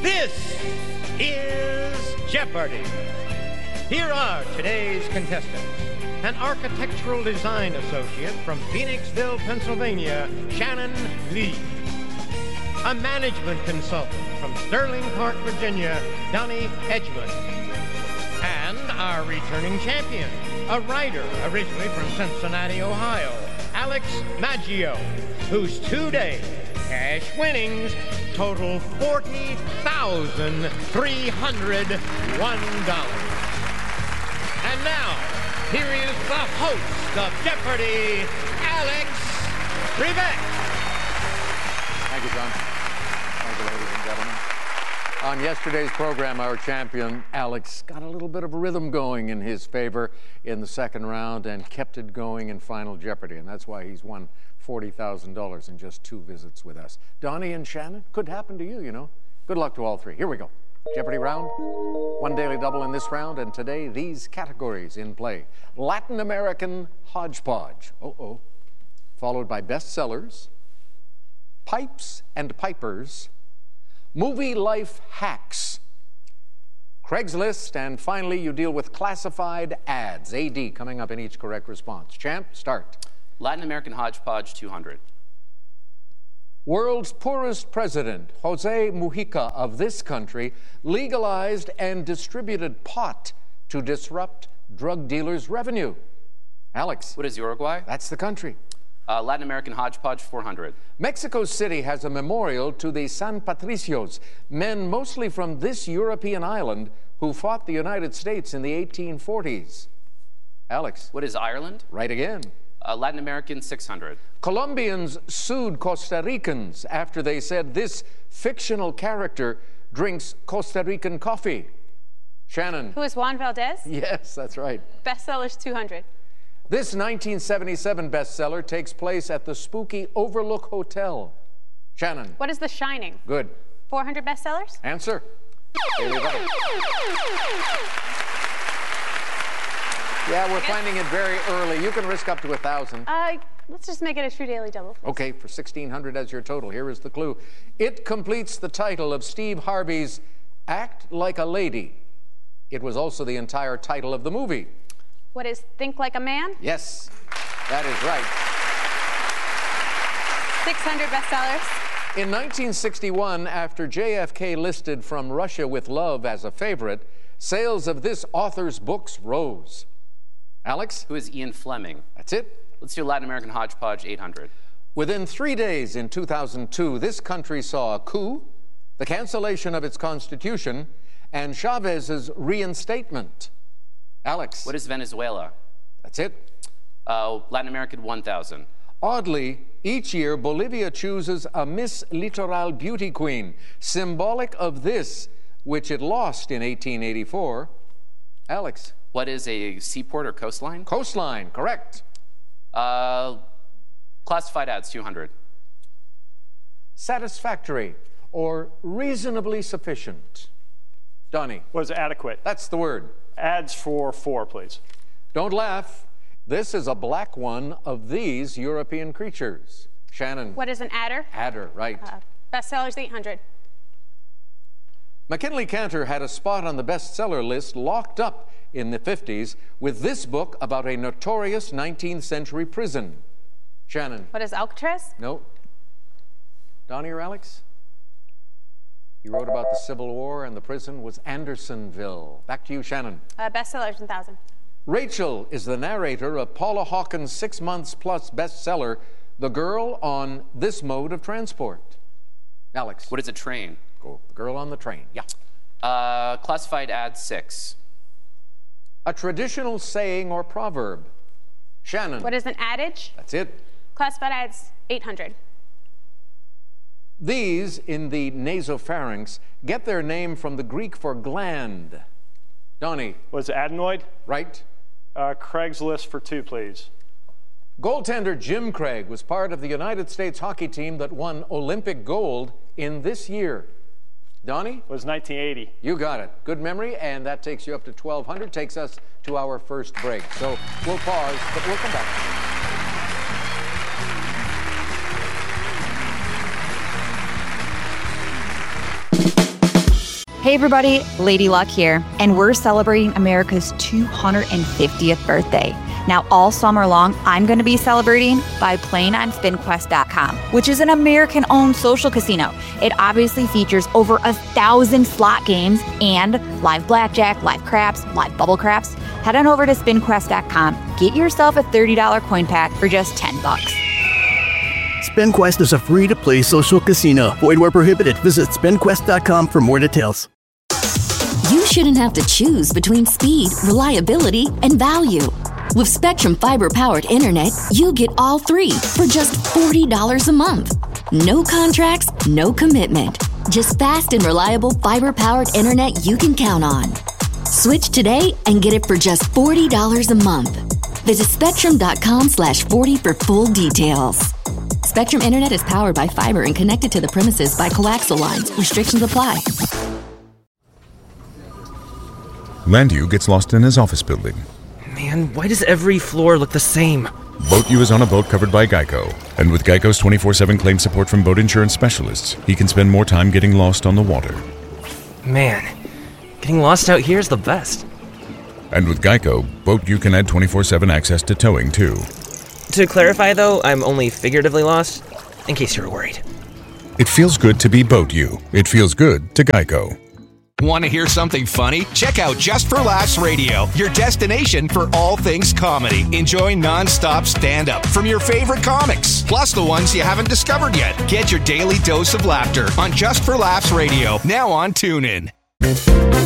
This is Jeopardy! Here are today's contestants. An architectural design associate from Phoenixville, Pennsylvania, Shannon Lee. A management consultant from Sterling Park, Virginia, Donnie Edgman. And our returning champion, a writer originally from Cincinnati, Ohio, Alex Maggio, whose two-day cash winnings total $40,301. And now, here is the host of Jeopardy, Alex Trebek. Thank you, John. Thank you, ladies and gentlemen. On yesterday's program, our champion, Alex, got a little bit of rhythm going in his favor in the second round and kept it going in Final Jeopardy, and that's why he's won $40,000 in just 2 visits with us. Donnie and Shannon, could happen to you, you know. Good luck to all 3. Here we go. Jeopardy round, 1 daily double in this round, and today these categories in play. Latin American hodgepodge, followed by bestsellers, pipes and pipers, movie life hacks, Craigslist, and finally you deal with classified ads. AD coming up in each correct response. Champ, start. Latin American hodgepodge, 200. World's poorest president, Jose Mujica of this country, legalized and distributed pot to disrupt drug dealers' revenue. Alex. What is Uruguay? That's the country. Latin American hodgepodge, 400. Mexico City has a memorial to the San Patricios, men mostly from this European island who fought the United States in the 1840s. Alex. What is Ireland? Right again. Latin American, 600. Colombians sued Costa Ricans after they said this fictional character drinks Costa Rican coffee. Shannon. Who is Juan Valdez? Yes, that's right. Bestsellers, 200. This 1977 bestseller takes place at the spooky Overlook Hotel. Shannon. What is The Shining? Good. 400 bestsellers? Answer. Daily double. Yeah, we're finding it very early. You can risk up to 1,000. Let's just make it a true daily double, please. Okay, for 1,600 as your total. Here is the clue. It completes the title of Steve Harvey's Act Like a Lady. It was also the entire title of the movie. What is Think Like a Man? Yes, that is right. 600 bestsellers. In 1961, after JFK listed From Russia with Love as a favorite, sales of this author's books rose. Alex? Who is Ian Fleming? That's it. Let's do Latin American hodgepodge, 800. Within 3 days in 2002, this country saw a coup, the cancellation of its constitution, and Chavez's reinstatement. Alex. What is Venezuela? That's it. Latin American, 1,000. Oddly, each year Bolivia chooses a Miss Litoral beauty queen, symbolic of this, which it lost in 1884. Alex. What is a seaport or coastline? Coastline, correct. Classified ads, 200. Satisfactory or reasonably sufficient. Donnie. Was adequate. That's the word. Ads for 4, please. Don't laugh. This is a black one of these European creatures. Shannon. What is an adder? Adder, right. Bestsellers, 800. McKinley Cantor had a spot on the bestseller list locked up in the 50s with this book about a notorious 19th century prison. Shannon. What is Alcatraz? No. Donnie or Alex? He wrote about the Civil War, and the prison was Andersonville. Back to you, Shannon. Bestsellers, 1,000. Rachel is the narrator of Paula Hawkins' 6 months plus bestseller, The Girl on This Mode of Transport. Alex. What is a train? Go. The Girl on the Train. Yeah. Classified ad, 6. A traditional saying or proverb. Shannon. What is an adage? That's it. Classified ads, 800. These, in the nasopharynx, get their name from the Greek for gland. Donnie. Was adenoid? Right. Craigslist for 2, please. Goaltender Jim Craig was part of the United States hockey team that won Olympic gold in this year. Donnie? Was 1980. You got it. Good memory, and that takes you up to 1,200, takes us to our first break. So we'll pause, but we'll come back. Hey everybody, Lady Luck here, and we're celebrating America's 250th birthday. Now all summer long, I'm going to be celebrating by playing on SpinQuest.com, which is an American-owned social casino. It obviously features over 1,000 slot games and live blackjack, live craps, live bubble craps. Head on over to SpinQuest.com, get yourself a $30 coin pack for just $10. SpinQuest is a free-to-play social casino. Void where prohibited. Visit SpinQuest.com for more details. You shouldn't have to choose between speed, reliability, and value. With Spectrum Fiber-powered internet, you get all three for just $40 a month. No contracts, no commitment. Just fast and reliable fiber-powered internet you can count on. Switch today and get it for just $40 a month. Visit Spectrum.com/40 for full details. Spectrum Internet is powered by fiber and connected to the premises by coaxial lines. Restrictions apply. Landu gets lost in his office building. Man, why does every floor look the same? BoatU is on a boat covered by Geico. And with Geico's 24/7 claim support from boat insurance specialists, he can spend more time getting lost on the water. Man, getting lost out here is the best. And with Geico, BoatU can add 24/7 access to towing, too. To clarify, though, I'm only figuratively lost, in case you were worried. It feels good to be BoatU. It feels good to Geico. Want to hear something funny? Check out Just for Laughs Radio, your destination for all things comedy. Enjoy non-stop stand-up from your favorite comics, plus the ones you haven't discovered yet. Get your daily dose of laughter on Just for Laughs Radio, now on TuneIn.